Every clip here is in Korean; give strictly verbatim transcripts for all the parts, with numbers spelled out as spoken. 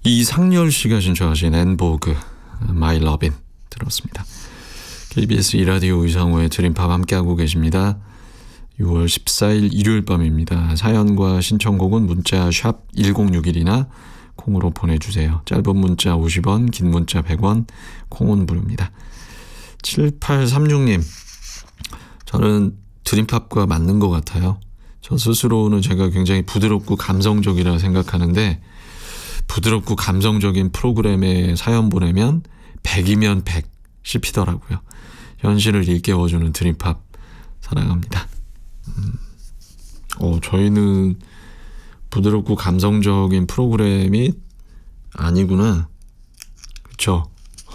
이상열 씨가 신청하신 앤보그 마이 러빈 들었습니다. 케이비에스 이라디오 이상호의 드림팝 함께하고 계십니다. 유월 십사일 일요일 밤입니다. 사연과 신청곡은 문자 샵 일공육일이나 콩으로 보내주세요. 짧은 문자 오십 원, 긴 문자 백 원, 콩은 무료입니다. 칠팔삼육님, 저는 드림팝과 맞는 것 같아요. 저 스스로는 제가 굉장히 부드럽고 감성적이라 생각하는데 부드럽고 감성적인 프로그램에 사연 보내면 백이면 백 씹히더라고요. 현실을 일깨워주는 드림팝 사랑합니다. 음. 어, 저희는 부드럽고 감성적인 프로그램이 아니구나. 그쵸?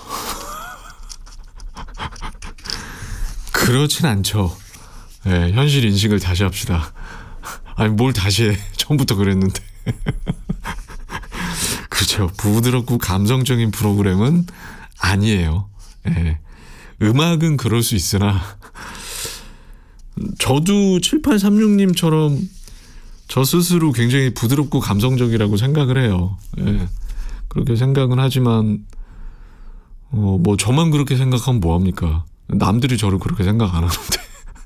그렇진 않죠. 네, 현실 인식을 다시 합시다. 아니 뭘 다시 해. 처음부터 그랬는데. 그렇죠. 부드럽고 감성적인 프로그램은 아니에요. 네. 음악은 그럴 수 있으나 저도 칠팔삼육님처럼 저 스스로 굉장히 부드럽고 감성적이라고 생각을 해요. 네. 그렇게 생각은 하지만 어, 뭐 저만 그렇게 생각하면 뭐합니까? 남들이 저를 그렇게 생각 안 하는데.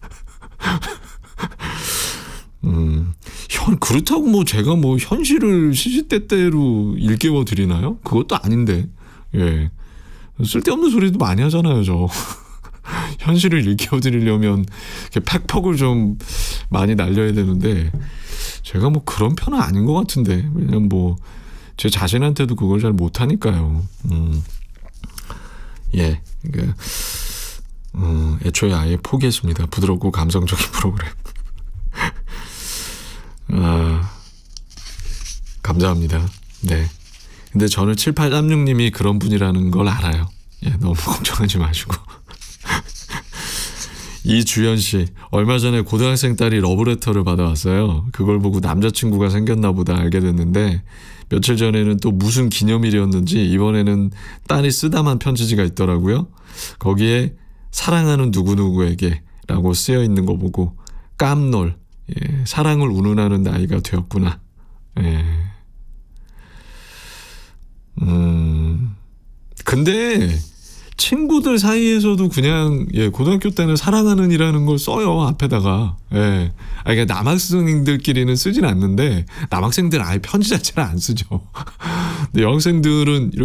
음, 현, 그렇다고 뭐 제가 뭐 현실을 시시때때로 일깨워 드리나요? 그것도 아닌데. 예. 쓸데없는 소리도 많이 하잖아요, 저. 현실을 일깨워 드리려면 팩폭을 좀 많이 날려야 되는데 제가 뭐 그런 편은 아닌 것 같은데. 왜냐면 뭐 제 자신한테도 그걸 잘 못하니까요. 음. 예. 그러니까 음, 애초에 아예 포기했습니다. 부드럽고 감성적인 프로그램. 아, 감사합니다. 네. 근데 저는 칠팔삼육님이 그런 분이라는 걸 알아요. 예, 너무 걱정하지 마시고. 이주연 씨, 얼마 전에 고등학생 딸이 러브레터를 받아왔어요. 그걸 보고 남자친구가 생겼나 보다 알게 됐는데 며칠 전에는 또 무슨 기념일이었는지 이번에는 딸이 쓰다만 편지지가 있더라고요. 거기에 사랑하는 누구누구에게 라고 쓰여 있는 거 보고 깜놀. 예, 사랑을 운운하는 나이가 되었구나. 예. 음. 근데 친구들 사이에서도 그냥 예, 고등학교 때는 사랑하는이라는 걸 써요 앞에다가. 예. 아, 그러니까 남학생들끼리는 쓰진 않는데 남학생들은 아예 편지 자체를 안 쓰죠. 근데 여학생들은